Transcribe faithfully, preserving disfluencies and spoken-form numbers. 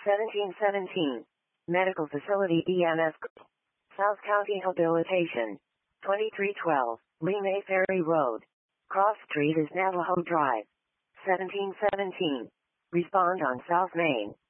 seventeen seventeen. Medical Facility E M S. South County Habilitation. twenty-three twelve. Lee May Ferry Road. Cross Street is Navajo Drive. seventeen seventeen. Respond on South Main.